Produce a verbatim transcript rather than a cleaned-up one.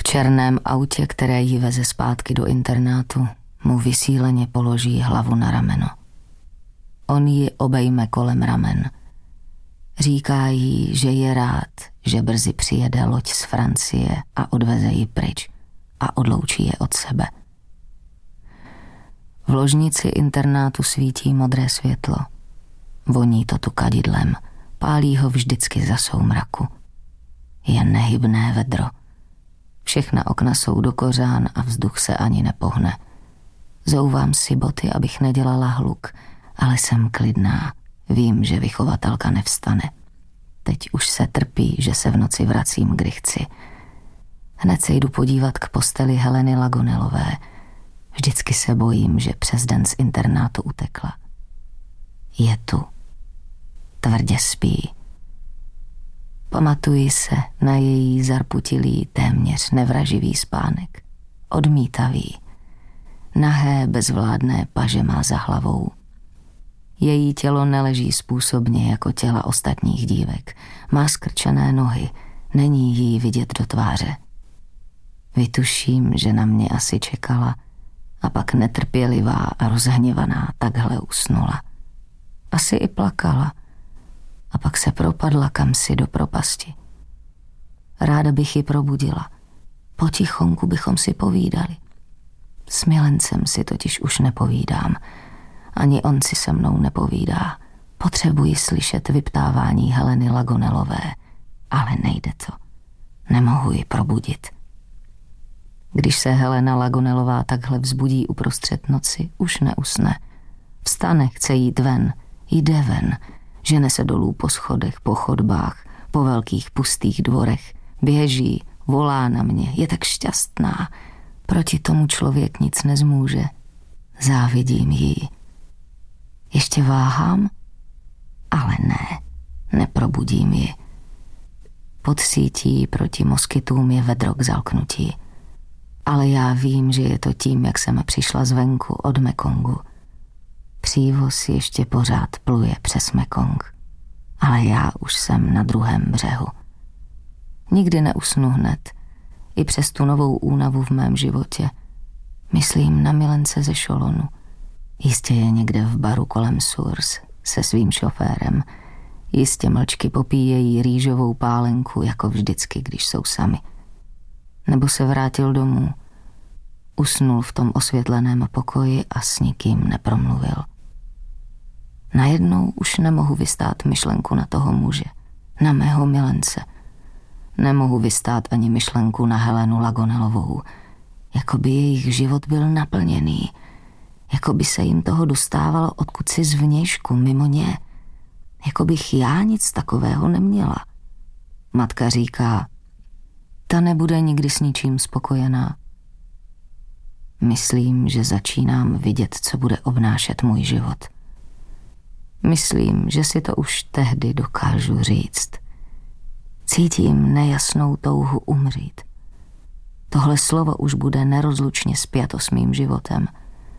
černém autě, které ji veze zpátky do internátu, mu vysíleně položí hlavu na rameno. On ji obejme kolem ramen. Říká jí, že je rád, že brzy přijede loď z Francie a odveze ji pryč a odloučí je od sebe. V ložnici internátu svítí modré světlo. Voní to tu kadidlem, pálí ho vždycky za soumraku. Je nehybné vedro. Všechna okna jsou do kořán a vzduch se ani nepohne. Zouvám si boty, abych nedělala hluk, ale jsem klidná. Vím, že vychovatelka nevstane. Teď už se trpí, že se v noci vracím, kdy chci. Hned se jdu podívat k posteli Heleny Lagonelové. Vždycky se bojím, že přes den z internátu utekla. Je tu. Tvrdě spí. Pamatuji se na její zarputilý, téměř nevraživý spánek. Odmítavý. Nahé, bezvládné paže má za hlavou. Její tělo neleží způsobně jako těla ostatních dívek. Má skrčené nohy, není jí vidět do tváře. Vytuším, že na mě asi čekala a pak netrpělivá a rozhněvaná takhle usnula. Asi i plakala a pak se propadla kamsi do propasti. Ráda bych ji probudila. Potichonku bychom si povídali. S milencem si totiž už nepovídám. Ani on si se mnou nepovídá. Potřebuji slyšet vyptávání Heleny Lagonelové, ale nejde to. Nemohu ji probudit. Když se Helena Lagonelová takhle vzbudí uprostřed noci, už neusne. Vstane, chce jít ven, jde ven, žene se dolů po schodech, po chodbách, po velkých pustých dvorech, běží, volá na mě, je tak šťastná. Proti tomu člověk nic nezmůže. Závidím jí. Ještě váhám? Ale ne, neprobudím ji. Pod sítí proti moskytům je vedro k zalknutí. Ale já vím, že je to tím, jak jsem přišla zvenku od Mekongu. Přívoz ještě pořád pluje přes Mekong. Ale já už jsem na druhém břehu. Nikdy neusnu hned. I přes tu novou únavu v mém životě. Myslím na milence ze Cholonu. Jistě je někde v baru kolem Source se svým šoférem. Jistě mlčky popíjejí rýžovou pálenku, jako vždycky, když jsou sami. Nebo se vrátil domů. Usnul v tom osvětleném pokoji a s nikým nepromluvil. Najednou už nemohu vystát myšlenku na toho muže, na mého milence. Nemohu vystát ani myšlenku na Helenu Lagonelovou, jako by jejich život byl naplněný, jako by se jim toho dostávalo odkud si zvnějšku, mimo ně, jako bych já nic takového neměla. Matka říká, ta nebude nikdy s ničím spokojená. Myslím, že začínám vidět, co bude obnášet můj život. Myslím, že si to už tehdy dokážu říct. Cítím nejasnou touhu umřít. Tohle slovo už bude nerozlučně spjato s mým životem.